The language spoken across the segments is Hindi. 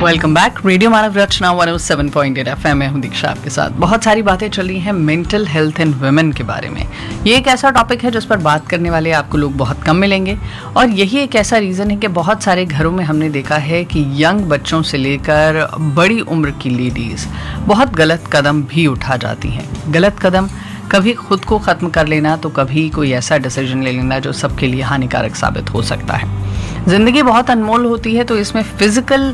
Welcome back. रेडियो मानव रचना 107.8 FM में हूँ दीक्षा आपके साथ। बहुत सारी बातें चल रही हैं मेंटल हेल्थ इन वुमेन के बारे में। ये एक ऐसा टॉपिक है जिस पर बात करने वाले आपको लोग बहुत कम मिलेंगे, और यही एक ऐसा रीज़न है कि बहुत सारे घरों में हमने देखा है कि यंग बच्चों से लेकर बड़ी उम्र की लेडीज़ बहुत गलत कदम भी उठा जाती हैं। गलत कदम, कभी खुद को ख़त्म कर लेना, तो कभी कोई ऐसा डिसीजन ले लेना जो सबके लिए हानिकारक साबित हो सकता है। ज़िंदगी बहुत अनमोल होती है, तो इसमें फ़िज़िकल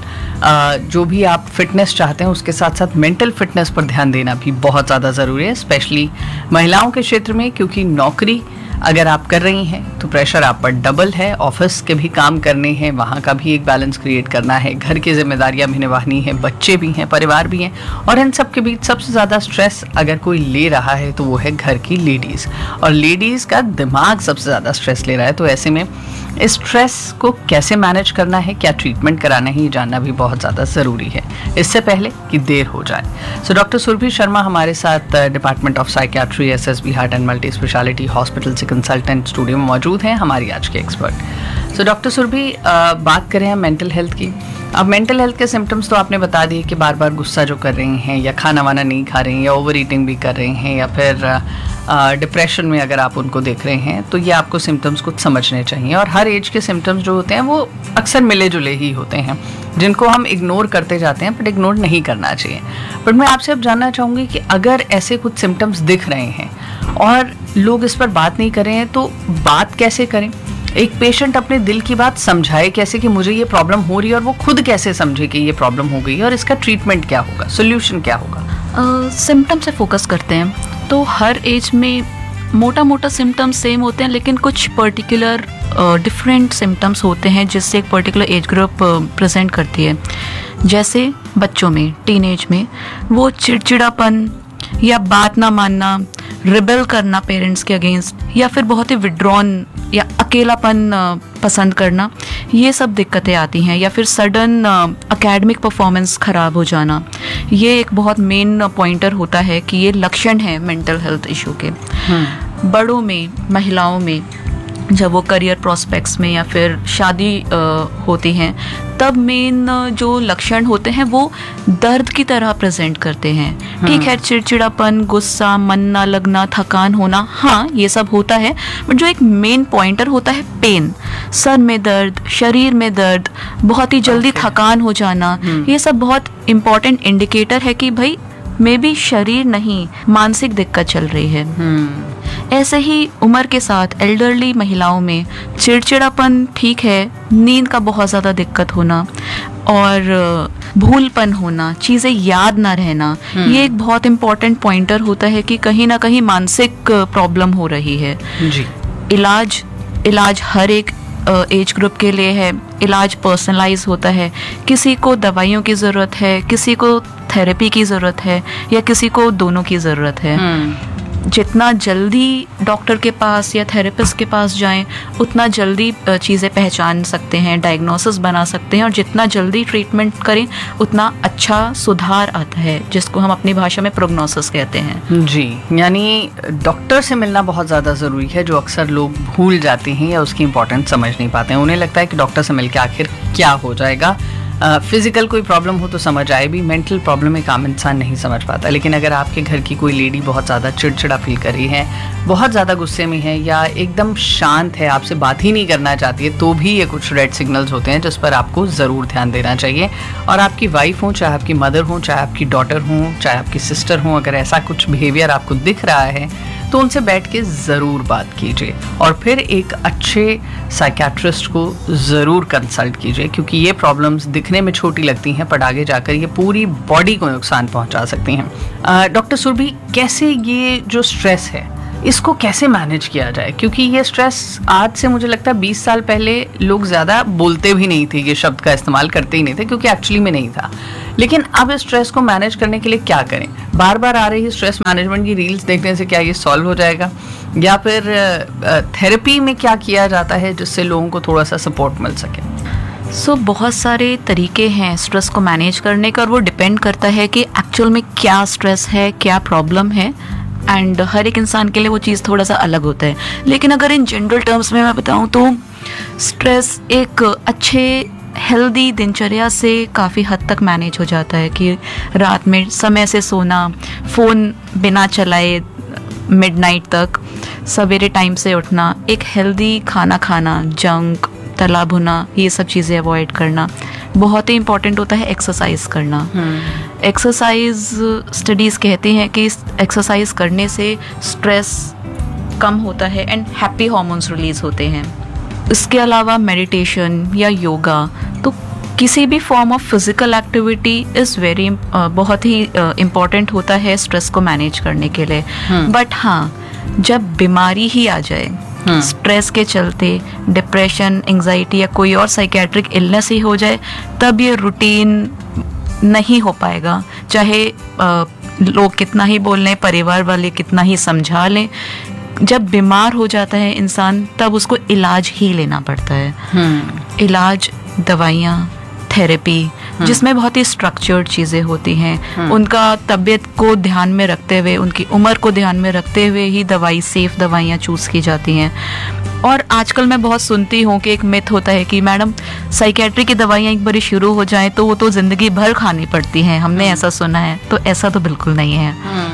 जो भी आप फिटनेस चाहते हैं उसके साथ साथ मेंटल फिटनेस पर ध्यान देना भी बहुत ज़्यादा ज़रूरी है, स्पेशली महिलाओं के क्षेत्र में, क्योंकि नौकरी अगर आप कर रही हैं तो प्रेशर आप पर डबल है। ऑफिस के भी काम करने हैं, वहाँ का भी एक बैलेंस क्रिएट करना है, घर की जिम्मेदारियाँ भी निभानी है, बच्चे भी हैं, परिवार भी हैं, और इन सब के बीच सबसे ज़्यादा स्ट्रेस अगर कोई ले रहा है तो वो है घर की लेडीज़, और लेडीज़ का दिमाग सबसे ज़्यादा स्ट्रेस ले रहा है। तो ऐसे में इस स्ट्रेस को कैसे मैनेज करना है, क्या ट्रीटमेंट कराना है, ये जानना भी बहुत ज़्यादा ज़रूरी है इससे पहले कि देर हो जाए। सो डॉक्टर सुरभि शर्मा हमारे साथ department of psychiatry SSB heart and multi speciality hospital से कंसल्टेंट स्टूडियो में मौजूद हैं, हमारी आज के एक्सपर्ट। सो डॉक्टर सुरभि, बात करें हम मेंटल हेल्थ की। अब मेंटल हेल्थ के सिम्टम्स तो आपने बता दिए कि बार बार गुस्सा जो कर रही हैं, या खाना वाना नहीं खा रही हैं, या ओवर ईटिंग भी कर रही हैं, या फिर डिप्रेशन में अगर आप उनको देख रहे हैं, तो ये आपको सिम्टम्स कुछ समझने चाहिए। और हर एज के सिम्टम्स जो होते हैं वो अक्सर मिले जुले ही होते हैं, जिनको हम इग्नोर करते जाते हैं, बट इग्नोर नहीं करना चाहिए। बट मैं आपसे अब जानना चाहूँगी कि अगर ऐसे कुछ सिम्टम्स दिख रहे हैं और लोग इस पर बात नहीं कर रहे हैं, तो बात कैसे करें? एक पेशेंट अपने दिल की बात समझाए कैसे कि मुझे ये प्रॉब्लम हो रही है, और वो खुद कैसे समझे कि ये प्रॉब्लम हो गई है और इसका ट्रीटमेंट क्या होगा, सोल्यूशन क्या होगा? सिम्टम से फोकस करते हैं तो हर एज में मोटा मोटा सिम्टम्स सेम होते हैं, लेकिन कुछ पर्टिकुलर डिफरेंट सिम्टम्स होते हैं जिससे एक पर्टिकुलर एज ग्रुप प्रेजेंट करती है। जैसे बच्चों में, टीनेज में वो चिड़चिड़ापन या बात ना मानना, रिबेल करना पेरेंट्स के अगेंस्ट, या फिर बहुत ही विड्रॉन या अकेलापन पसंद करना, ये सब दिक्कतें आती हैं। या फिर सडन एकेडमिक परफॉर्मेंस ख़राब हो जाना, ये एक बहुत मेन पॉइंटर होता है कि ये लक्षण है मेंटल हेल्थ इशू के। बड़ों में, महिलाओं में जब वो करियर प्रोस्पेक्ट्स में या फिर शादी होती हैं, तब मेन जो लक्षण होते हैं वो दर्द की तरह प्रेजेंट करते हैं। ठीक है, चिड़चिड़ापन, गुस्सा, मन ना लगना, थकान होना, हाँ ये सब होता है, बट जो एक मेन पॉइंटर होता है पेन, सर में दर्द, शरीर में दर्द, बहुत ही जल्दी थकान हो जाना, ये सब बहुत इम्पॉर्टेंट इंडिकेटर है कि भाई मे बी शरीर नहीं, मानसिक दिक्कत चल रही है। ऐसे ही उम्र के साथ एल्डरली महिलाओं में चिड़चिड़ापन ठीक है, नींद का बहुत ज़्यादा दिक्कत होना और भूलपन होना, चीज़ें याद ना रहना, ये एक बहुत इम्पॉर्टेंट पॉइंटर होता है कि कहीं ना कहीं मानसिक प्रॉब्लम हो रही है। जी। इलाज हर एक एज ग्रुप के लिए है, इलाज पर्सनलाइज होता है। किसी को दवाइयों की ज़रूरत है, किसी को थेरेपी की ज़रूरत है, या किसी को दोनों की ज़रूरत है। जितना जल्दी डॉक्टर के पास या थेरेपिस्ट के पास जाएं, उतना जल्दी चीज़ें पहचान सकते हैं, डायग्नोसिस बना सकते हैं, और जितना जल्दी ट्रीटमेंट करें उतना अच्छा सुधार आता है, जिसको हम अपनी भाषा में प्रोग्नोसिस कहते हैं। जी, यानी डॉक्टर से मिलना बहुत ज़्यादा ज़रूरी है, जो अक्सर लोग भूल जाते हैं या उसकी इम्पोर्टेंस समझ नहीं पाते हैं। उन्हें लगता है कि डॉक्टर से मिलकर आखिर क्या हो जाएगा, फिजिकल कोई प्रॉब्लम हो तो समझ आए भी, मेंटल प्रॉब्लम एक आम इंसान नहीं समझ पाता। लेकिन अगर आपके घर की कोई लेडी बहुत ज़्यादा चिड़चिड़ा फील कर रही है, बहुत ज़्यादा गुस्से में है, या एकदम शांत है, आपसे बात ही नहीं करना चाहती है, तो भी ये कुछ रेड सिग्नल्स होते हैं जिस पर आपको ज़रूर ध्यान देना चाहिए। और आपकी वाइफ हो, चाहे आपकी मदर हो, चाहे आपकी डॉटर हो, चाहे आपकी सिस्टर हो, अगर ऐसा कुछ बिहेवियर आपको दिख रहा है तो उनसे बैठ के ज़रूर बात कीजिए, और फिर एक अच्छे साइकियाट्रिस्ट को ज़रूर कंसल्ट कीजिए, क्योंकि ये प्रॉब्लम्स दिखने में छोटी लगती हैं पर आगे जाकर ये पूरी बॉडी को नुकसान पहुंचा सकती हैं। डॉक्टर सुरभि, कैसे ये जो स्ट्रेस है इसको कैसे मैनेज किया जाए? क्योंकि ये स्ट्रेस आज से मुझे लगता है 20 साल पहले लोग ज़्यादा बोलते भी नहीं थे, ये शब्द का इस्तेमाल करते ही नहीं थे, क्योंकि एक्चुअली में नहीं था। लेकिन अब इस स्ट्रेस को मैनेज करने के लिए क्या करें? बार बार आ रही स्ट्रेस मैनेजमेंट की रील्स देखने से क्या ये सॉल्व हो जाएगा, या फिर थेरेपी में क्या किया जाता है जिससे लोगों को थोड़ा सा सपोर्ट मिल सके? बहुत सारे तरीके हैं स्ट्रेस को मैनेज करने का, और वो डिपेंड करता है कि एक्चुअल में क्या स्ट्रेस है, क्या प्रॉब्लम है, एंड हर एक इंसान के लिए वो चीज़ थोड़ा सा अलग होता है। लेकिन अगर इन जनरल टर्म्स में मैं बताऊं तो स्ट्रेस एक अच्छे हेल्दी दिनचर्या से काफ़ी हद तक मैनेज हो जाता है कि रात में समय से सोना, फ़ोन बिना चलाए मिडनाइट तक, सवेरे टाइम से उठना, एक हेल्दी खाना खाना, जंक, तला भुना, ये सब चीज़ें अवॉइड करना। बहुत ही इम्पॉर्टेंट होता है एक्सरसाइज करना। एक्सरसाइज स्टडीज़ कहती हैं कि एक्सरसाइज करने से स्ट्रेस कम होता है एंड हैप्पी हार्मोन्स रिलीज होते हैं। इसके अलावा मेडिटेशन या योगा, तो किसी भी form of physical activity is very बहुत ही इम्पॉर्टेंट होता है स्ट्रेस को मैनेज करने के लिए। बट हाँ, जब बीमारी ही आ जाए, स्ट्रेस के चलते डिप्रेशन, एंजाइटी या कोई और साइकेट्रिक इलनेस ही हो जाए, तब ये रूटीन नहीं हो पाएगा। चाहे लोग कितना ही बोल लें, परिवार वाले कितना ही समझा लें, जब बीमार हो जाता है इंसान तब उसको इलाज ही लेना पड़ता है। इलाज, दवाइयाँ, थेरेपी, जिसमें बहुत ही स्ट्रक्चर्ड चीज़ें होती हैं। उनका तबीयत को ध्यान में रखते हुए, उनकी उम्र को ध्यान में रखते हुए ही सेफ दवाइयाँ चूज़ की जाती हैं। और आजकल मैं बहुत सुनती हूँ कि एक मिथ होता है कि मैडम साइकेट्री की दवाइयाँ एक बारी शुरू हो जाएं तो वो तो ज़िंदगी भर खानी पड़ती हैं, हमने ऐसा सुना है। तो ऐसा तो बिल्कुल नहीं है।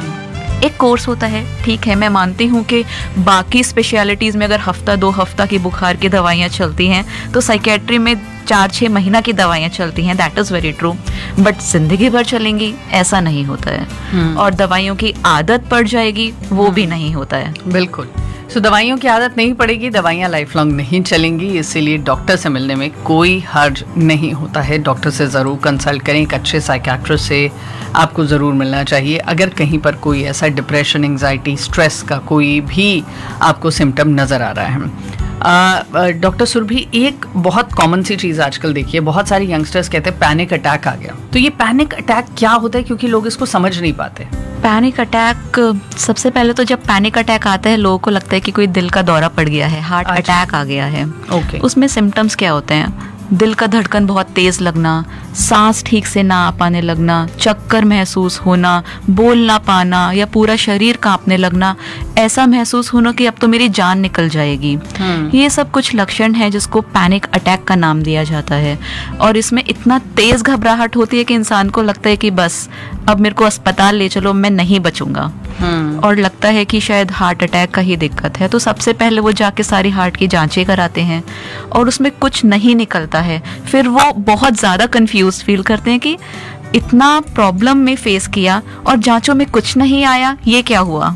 एक कोर्स होता है, ठीक है, मैं मानती हूँ कि बाकी स्पेशलिटीज़ में अगर हफ्ता 2 हफ्ता की बुखार की दवाइयाँ चलती हैं तो साइकेट्री में 4-6 महीना की दवाइयाँ चलती हैं। That is very true. But जिंदगी भर चलेंगी ऐसा नहीं होता है। और दवाइयों की आदत पड़ जाएगी वो भी नहीं होता है। बिल्कुल। सो दवाइयों की आदत नहीं पड़ेगी, दवाइयाँ लाइफ लॉन्ग नहीं चलेंगी, इसीलिए डॉक्टर से मिलने में कोई हर्ज नहीं होता है। डॉक्टर से ज़रूर कंसल्ट करें, एक अच्छे साइकियाट्रिस्ट से आपको ज़रूर मिलना चाहिए अगर कहीं पर कोई ऐसा डिप्रेशन, एंजाइटी, स्ट्रेस का कोई भी आपको सिम्टम नज़र आ रहा है। डॉक्टर सुरभि, एक बहुत कॉमन सी चीज़ आजकल देखिए, बहुत सारे यंगस्टर्स कहते हैं पैनिक अटैक आ गया। तो ये पैनिक अटैक क्या होता है, क्योंकि लोग इसको समझ नहीं पाते। पैनिक अटैक, सबसे पहले तो जब पैनिक अटैक आता है लोगों को लगता है कि कोई दिल का दौरा पड़ गया है, हार्ट अटैक आ गया है। ओके। उसमें सिम्टम्स क्या होते हैं? दिल का धड़कन बहुत तेज लगना, सांस ठीक से ना आ पाने लगना, चक्कर महसूस होना, बोल ना पाना या पूरा शरीर कांपने लगना, ऐसा महसूस होना कि अब तो मेरी जान निकल जाएगी। ये सब कुछ लक्षण हैं जिसको पैनिक अटैक का नाम दिया जाता है। और इसमें इतना तेज घबराहट होती है कि इंसान को लगता है कि बस अब मेरे को अस्पताल ले चलो, मैं नहीं बचूंगा। और लगता है कि शायद हार्ट अटैक का ही दिक्कत है। तो सबसे पहले वो जाके सारी हार्ट की जांचें कराते हैं और उसमें कुछ नहीं निकलता है। फिर वो बहुत ज़्यादा कंफ्यूज फील करते हैं कि इतना प्रॉब्लम में फेस किया और जांचों में कुछ नहीं आया, ये क्या हुआ।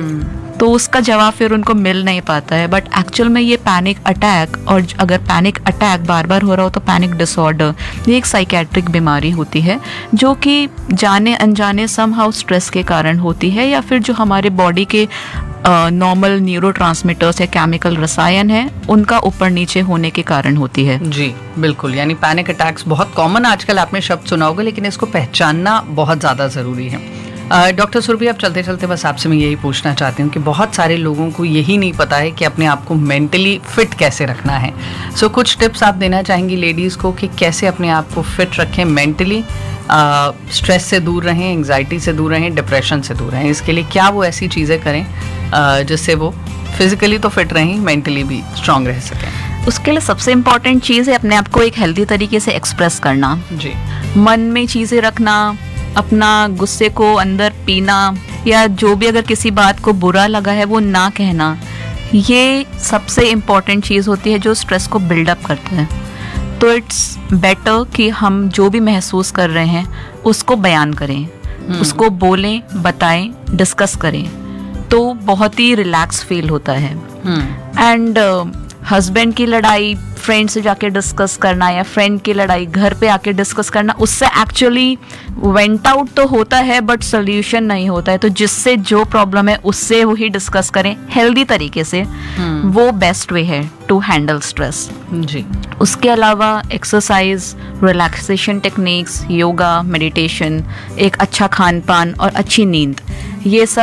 तो उसका जवाब फिर उनको मिल नहीं पाता है। बट एक्चुअल में ये पैनिक अटैक, और अगर पैनिक अटैक बार बार हो रहा हो तो पैनिक डिसऑर्डर, ये एक साइकेट्रिक बीमारी होती है जो कि जाने अनजाने समहाउ स्ट्रेस के कारण होती है, या फिर जो हमारे बॉडी के नॉर्मल न्यूरोट्रांसमीटर्स या केमिकल रसायन है उनका ऊपर नीचे होने के कारण होती है। जी बिल्कुल, यानी पैनिक अटैक्स बहुत कॉमन आजकल आपने शब्द सुना होगा, लेकिन इसको पहचानना बहुत ज़्यादा ज़रूरी है। डॉक्टर सुरभि, अब चलते चलते बस आपसे मैं यही पूछना चाहती हूँ कि बहुत सारे लोगों को यही नहीं पता है कि अपने आप को मेंटली फिट कैसे रखना है। सो कुछ टिप्स आप देना चाहेंगी लेडीज़ को कि कैसे अपने आप को फिट रखें मेंटली, स्ट्रेस से दूर रहें, एंग्जाइटी से दूर रहें, डिप्रेशन से दूर रहें। इसके लिए क्या वो ऐसी चीज़ें करें जिससे वो फिजिकली तो फिट रहें, मेंटली भी स्ट्रांग रह सकें? उसके लिए सबसे इम्पॉर्टेंट चीज़ है अपने आप को एक हेल्दी तरीके से एक्सप्रेस करना। जी। मन में चीज़ें रखना, अपना गुस्से को अंदर पीना, या जो भी अगर किसी बात को बुरा लगा है वो ना कहना, ये सबसे इम्पॉर्टेंट चीज़ होती है जो स्ट्रेस को बिल्डअप करता है। तो इट्स बेटर कि हम जो भी महसूस कर रहे हैं उसको बयान करें, उसको बोलें, बताएं, डिस्कस करें, तो बहुत ही रिलैक्स फील होता है। एंड हस्बैंड की लड़ाई फ्रेंड से जाके डिस्कस करना, या फ्रेंड की लड़ाई घर पे आके डिस्कस करना, उससे एक्चुअली वेंट आउट तो होता है बट सोल्यूशन नहीं होता है। तो जिससे जो प्रॉब्लम है उससे वही डिस्कस करें हेल्दी तरीके से, वो बेस्ट वे है टू हैंडल स्ट्रेस। जी। उसके अलावा exercise, relaxation techniques, yoga, meditation, एक अच्छा खान पान और अच्छी नींद, ये सब